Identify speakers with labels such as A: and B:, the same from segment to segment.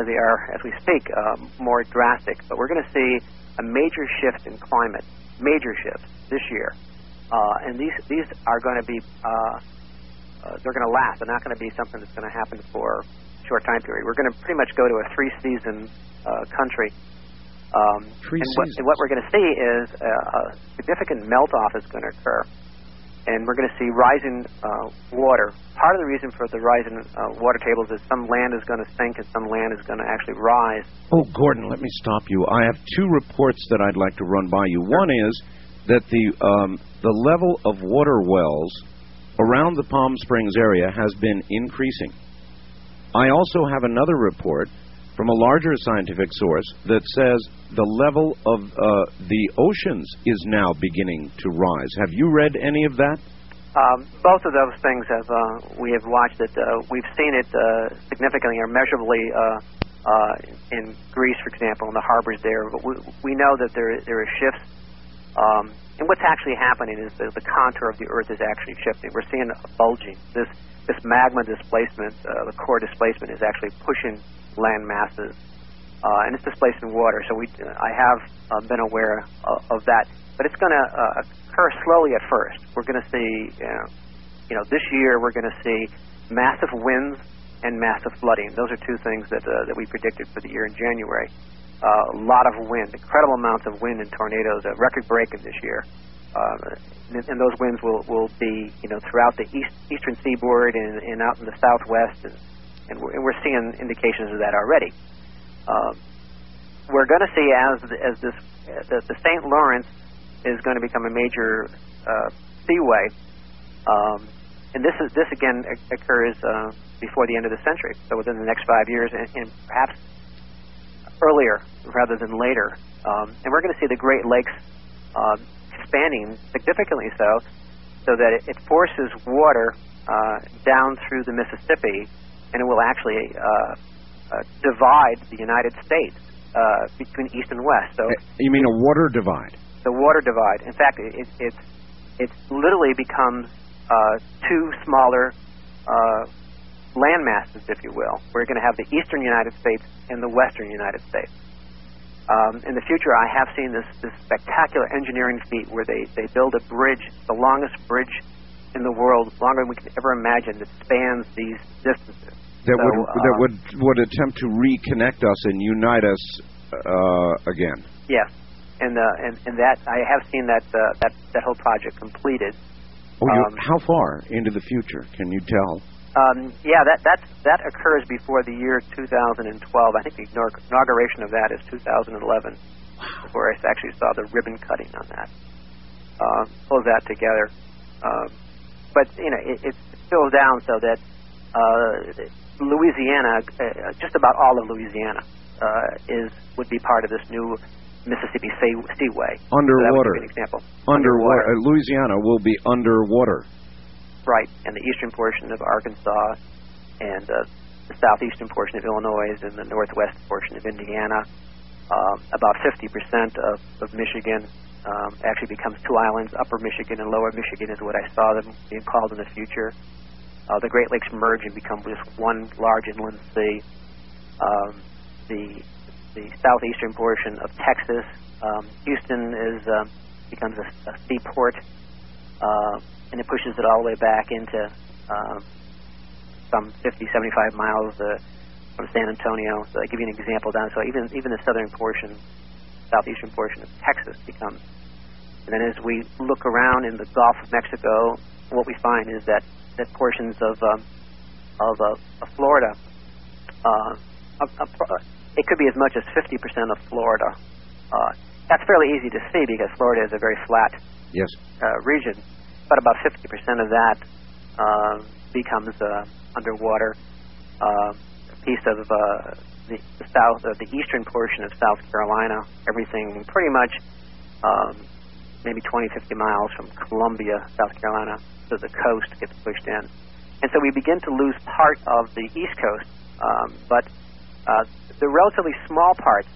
A: as they are as we speak, more drastic. But we're going to see a major shift in climate, major shifts this year, and these are going to be they're going to last. They're not going to be something that's going to happen for a short time period. We're going to pretty much go to a 3-season country. And what we're going to see is a significant melt-off is going to occur. And we're going to see rising water. Part of the reason for the rising water tables is some land is going to sink and some land is going to actually rise.
B: Oh, Gordon, let me stop you. I have 2 reports that I'd like to run by you. One is that the level of water wells around the Palm Springs area has been increasing. I also have another report from a larger scientific source that says the level of the oceans is now beginning to rise. Have you read any of that?
A: Both of those things we have watched it. We've seen it significantly or measurably in Greece, for example, in the harbors there. But we know that there are shifts. And what's actually happening is the contour of the Earth is actually shifting. We're seeing a bulging. This magma displacement, the core displacement, is actually pushing land masses, and it's displacing water. So I have been aware of that, but it's going to occur slowly at first. We're going to see, this year we're going to see massive winds and massive flooding. Those are 2 things that we predicted for the year in January. A lot of wind, incredible amounts of wind and tornadoes, record-breaking this year. And those winds will be, throughout the eastern seaboard and out in the southwest, and we're seeing indications of that already. We're going to see the St. Lawrence is going to become a major seaway, and this again occurs before the end of the century, so within the next 5 years, and perhaps earlier rather than later. And we're going to see the Great Lakes expanding significantly so that it forces water down through the Mississippi, and it will actually divide the United States between east and west. So
B: you mean a water divide?
A: The water divide. In fact, it literally becomes 2 smaller land masses, if you will. We're going to have the eastern United States and the western United States. In the future, I have seen this spectacular engineering feat where they build a bridge, the longest bridge in the world, longer than we can ever imagine, that spans these distances.
B: That would attempt to reconnect us and unite us again.
A: Yes, and that I have seen that whole project completed.
B: Oh, how far into the future can you tell?
A: That occurs before the year 2012. I think the inauguration of that is 2011, where I actually saw the ribbon cutting on that. Pull that together, but it fills down so that Louisiana, just about all of Louisiana, would be part of this new Mississippi Seaway.
B: Underwater.
A: So that would be an example.
B: Underwater. Louisiana will be underwater.
A: Right, and the eastern portion of Arkansas, and the southeastern portion of Illinois, and the northwest portion of Indiana. About 50% of Michigan actually becomes 2 islands. Upper Michigan and Lower Michigan is what I saw them being called in the future. The Great Lakes merge and become just one large inland sea. The southeastern portion of Texas, Houston becomes a seaport, and it pushes it all the way back into some 50, 75 miles from San Antonio. So I give you an example down. So even the southern portion, southeastern portion of Texas becomes. And then as we look around in the Gulf of Mexico, what we find is that portions of Florida, it could be as much as 50% of Florida. That's fairly easy to see because Florida is a very flat region. But about 50% of that becomes underwater. A piece of the eastern portion of South Carolina, everything pretty much maybe 20, 50 miles from Columbia, South Carolina, to the coast gets pushed in. And so we begin to lose part of the East Coast. But the relatively small parts,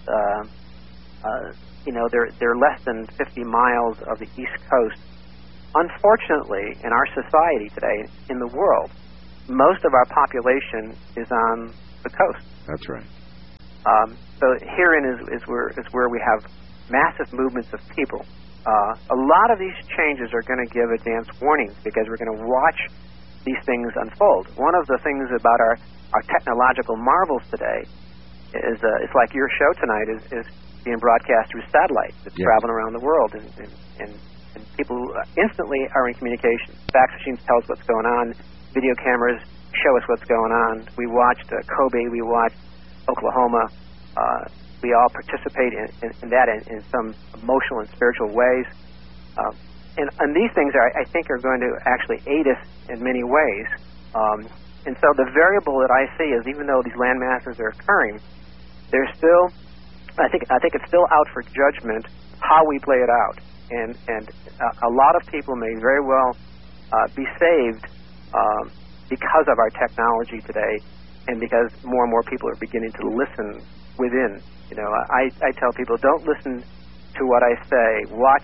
A: they're less than 50 miles of the East Coast. Unfortunately, in our society today, in the world, most of our population is on the coast.
B: That's right.
A: So herein is where we have massive movements of people. A lot of these changes are going to give advance warnings because we're going to watch these things unfold. One of the things about our technological marvels today is it's like your show tonight is being broadcast through satellite. It's traveling around the world, and people instantly are in communication. Fax machines tell us what's going on. Video cameras show us what's going on. We watched Kobe. We watched Oklahoma. We all participate in that in some emotional and spiritual ways. And these things, I think, are going to actually aid us in many ways. And so the variable that I see is, even though these land masses are occurring, there's still, I think it's still out for judgment how we play it out. And a lot of people may very well be saved because of our technology today, and because more and more people are beginning to listen within. You know, I tell people, don't listen to what I say. Watch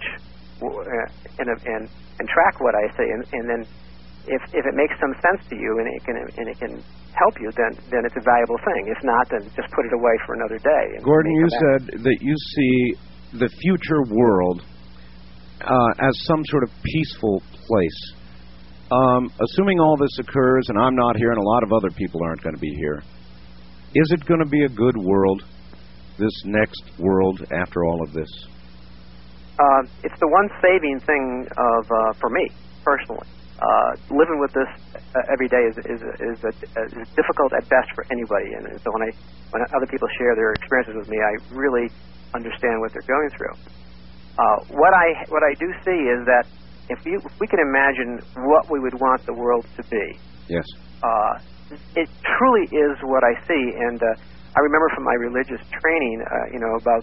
A: and track what I say, and then if it makes some sense to you and it can help you, then it's a valuable thing. If not, then just put it away for another day.
B: Gordon, you said that you see the future world as some sort of peaceful place. Assuming all this occurs, and I'm not here, and a lot of other people aren't going to be here, is it going to be a good world, this next world, after all of this?
A: It's the one saving thing for me personally. Living with this every day is difficult at best for anybody, and so when other people share their experiences with me, I really understand what they're going through. What I do see is that if we can imagine what we would want the world to be,
B: yes,
A: it truly is what I see. And I remember from my religious training, about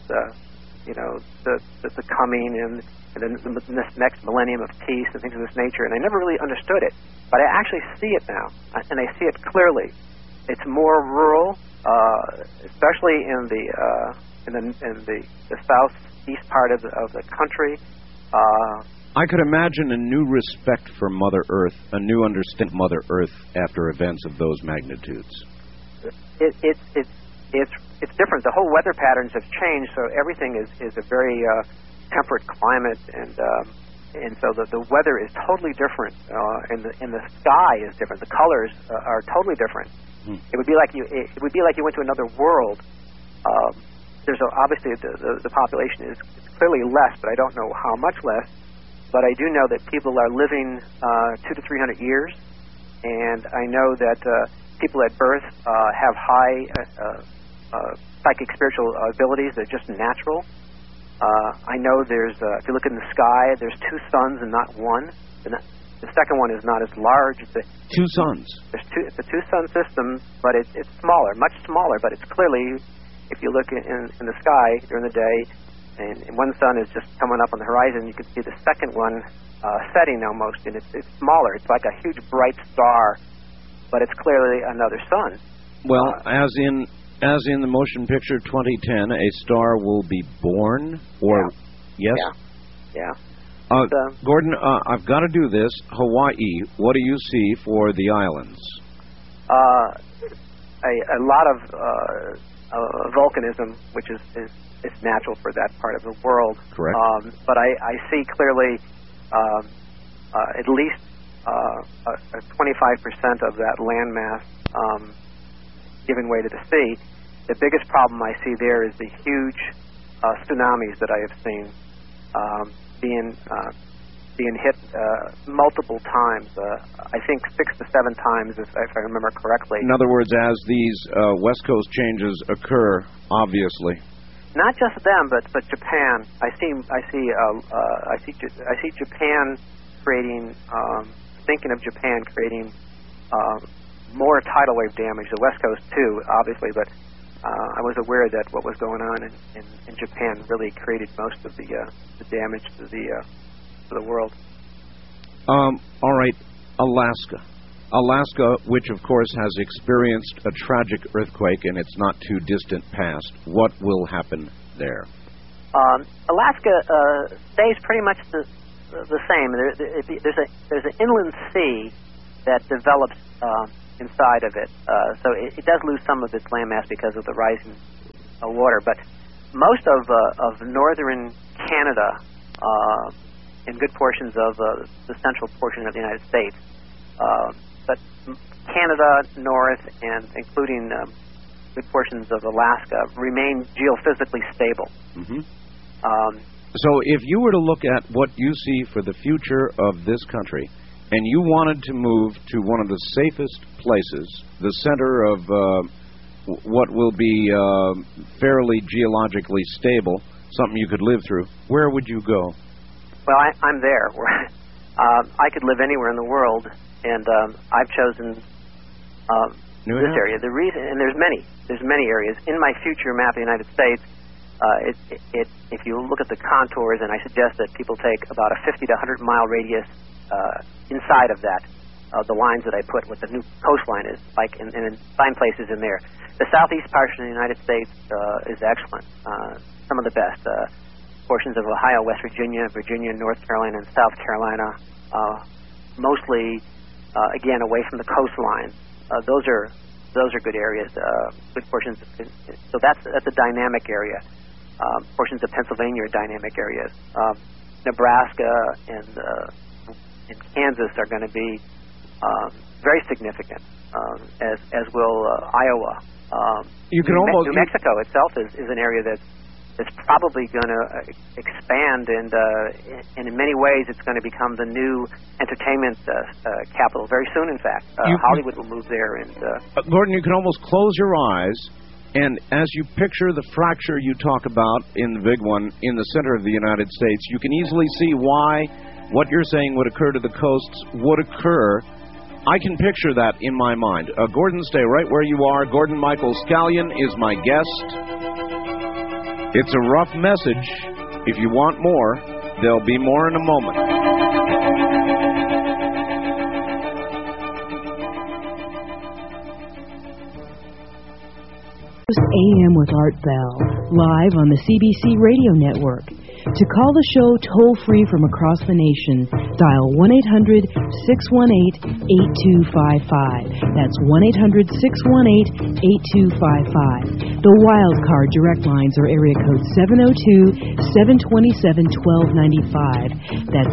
A: the coming and this next millennium of peace and things of this nature, and I never really understood it, but I actually see it now, and I see it clearly. It's more rural, especially in the southeast part of the country.
B: I could imagine a new respect for Mother Earth, a new understanding of Mother Earth after events of those magnitudes.
A: It's different. The whole weather patterns have changed, so everything is a very temperate climate, and so the weather is totally different, and the sky is different. The colors are totally different. It would be like you went to another world. There's obviously the population is clearly less, but I don't know how much less. But I do know that people are living 200 to 300 years, and I know that people at birth have high psychic spiritual abilities. They're just natural. I know there's, if you look in the sky, there's two suns and not one. And the second one is not as large.
B: Two suns.
A: It's a two-sun system, but it's smaller, much smaller. But it's clearly, if you look in the sky during the day, and one sun is just coming up on the horizon, you can see the second one setting almost, and it's smaller. It's like a huge bright star, but it's clearly another sun.
B: Well, as in the motion picture 2010, a star will be born, or yes?
A: Yeah.
B: Gordon, I've got to do this. Hawaii, what do you see for the islands?
A: A lot of volcanism, which is natural for that part of the world.
B: Correct.
A: But I see clearly at least 25% of that landmass giving way to the sea. The biggest problem I see there is the huge tsunamis that I have seen being hit multiple times. I think 6 to 7 times, if I remember correctly.
B: In other words, as these West Coast changes occur, obviously.
A: Not just them, but Japan. I see Japan creating. Thinking of Japan creating more tidal wave damage. The West Coast too, obviously, but I was aware that what was going on in Japan really created most of the damage to the world.
B: All right, Alaska, which of course has experienced a tragic earthquake in its not too distant past. What will happen there?
A: Alaska stays pretty much the same. There's an inland sea that develops inside of it, so it does lose some of its landmass because of the rising water. But most of northern Canada and good portions of the central portion of the United States, but Canada, north, and including good portions of Alaska, remain geophysically stable.
B: Mm-hmm. So if you were to look at what you see for the future of this country, and you wanted to move to one of the safest places, the center of what will be fairly geologically stable, something you could live through, where would you go?
A: Well, I'm there. I could live anywhere in the world, and I've chosen this area. The reason, and there's many areas in my future map of the United States. If you look at the contours, and I suggest that people take about a 50 to 100 mile radius inside of that, the lines that I put, what the new coastline is like, and find places in there. The southeast portion of the United States is excellent, some of the best. Portions of Ohio, West Virginia, North Carolina, and South Carolina, mostly again away from the coastline. Those are good areas. Good portions. So that's a dynamic area. Portions of Pennsylvania are dynamic areas. Nebraska and Kansas are going to be very significant, as will Iowa. New Mexico itself is an area that's probably going to expand, and in many ways it's going to become the new entertainment capital very soon. In fact, Hollywood will move there. And
B: Gordon, you can almost close your eyes, and as you picture the fracture you talk about in the big one in the center of the United States, you can easily see why what you're saying would occur to the coasts would occur. I can picture that in my mind. Gordon, stay right where you are. Gordon Michael Scallion is my guest. It's a rough message. If you want more, there'll be more in a moment.
C: AM with Art Bell, live on the CBC Radio Network. To call the show toll-free from across the nation, dial 1-800-618-8255. That's 1-800-618-8255. The wild card direct lines are area code 702-727-1295. That's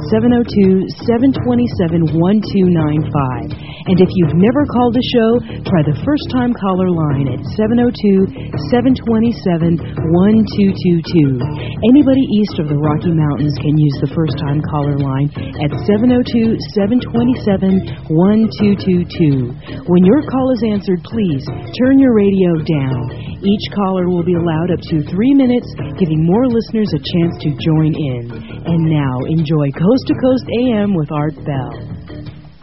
C: 702-727-1295. And if you've never called the show, try the first-time caller line at 702-727-1222. Anybody east of the Rocky Mountains can use the first-time caller line at 702-727-1222. When your call is answered, please turn your radio down. Each caller will be allowed up to 3 minutes, giving more listeners a chance to join in. And now, enjoy Coast to Coast AM with Art Bell.